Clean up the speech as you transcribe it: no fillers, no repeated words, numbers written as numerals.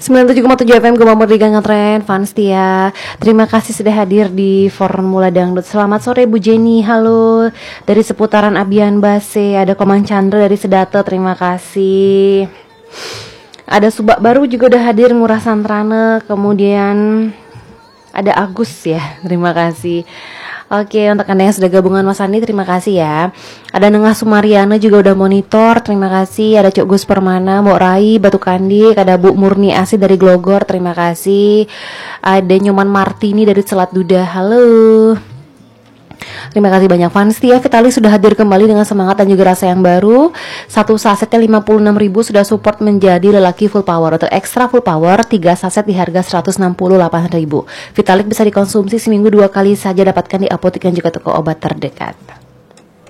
97,7 FM Gema Merdeka Ngetren, fans setia. Terima kasih sudah hadir di Formula Dangdut. Selamat sore Bu Jenny, halo. Dari seputaran Abian Base, ada Komang Chandra dari Sedate, terima kasih. Ada Subak Baru juga udah hadir, Ngurah Santrane. Kemudian ada Agus ya, terima kasih. Oke, untuk Anda yang sudah gabungan Mas Andi, terima kasih ya. Ada Nengah Sumariana juga udah monitor, terima kasih. Ada Cuk Gus Permana, Mbok Rai, Batu Kandik. Ada Bu Murni Asi dari Glogor, terima kasih. Ada Nyoman Martini dari Selat Duda, halo. Terima kasih banyak fans setia. Vitalis sudah hadir kembali dengan semangat dan juga rasa yang baru. Satu sasetnya 56.000 sudah support menjadi lelaki full power. Untuk ekstra full power 3 saset di harga 168.000. Vitalis bisa dikonsumsi seminggu 2 kali saja, dapatkan di apotek dan juga toko obat terdekat.